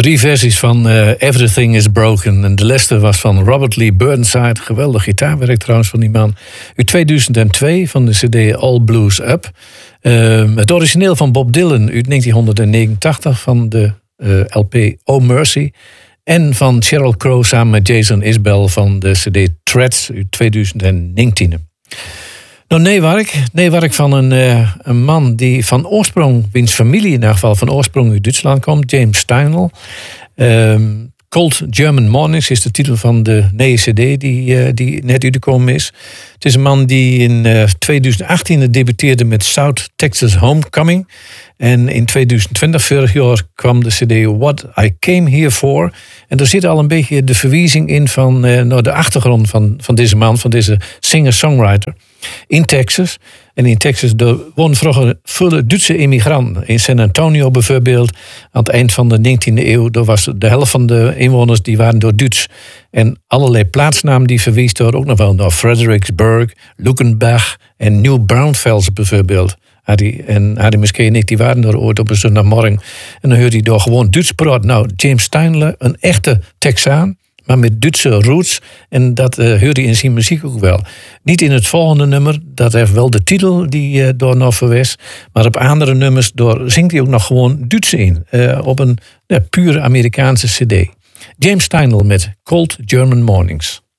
3 versies van Everything is Broken. En de laatste was van Robert Lee Burnside. Geweldig gitaarwerk trouwens van die man. Uit 2002 van de cd All Blues Up. Het origineel van Bob Dylan uit 1989 van de LP Oh Mercy. En van Sheryl Crow samen met Jason Isbell van de cd Threads uit 2019. Nou, Neewerk van een man die van oorsprong, wiens familie in ieder geval van oorsprong uit Duitsland komt, James Steinle. Cold German Mornings is de titel van de nieuwe cd die net uitgekomen is. Het is een man die in 2018 debuteerde met South Texas Homecoming. En in 2020, vorig jaar, kwam de cd What I Came Here For. En daar zit al een beetje de verwijzing in van de achtergrond van deze man, van deze singer-songwriter. In Texas. En in Texas woonden vroeger veel Duitse immigranten. In San Antonio bijvoorbeeld, aan het eind van de 19e eeuw, daar was de helft van de inwoners die waren door Duits. En allerlei plaatsnamen die verwees door ook nog wel naar Fredericksburg, Luckenbach en New Braunfels bijvoorbeeld. Had misschien niet, die waren er ooit op een zondagmorgen. En dan hoorde hij door gewoon Duits praten. Nou, James Steinle, een echte Texaan, maar met Duitse roots. En dat hoorde hij in zijn muziek ook wel. Niet in het volgende nummer, dat heeft wel de titel die door nog verwees. Maar op andere nummers zingt hij ook nog gewoon Duits in. Op een pure Amerikaanse cd. James Steinle met Cold German Mornings.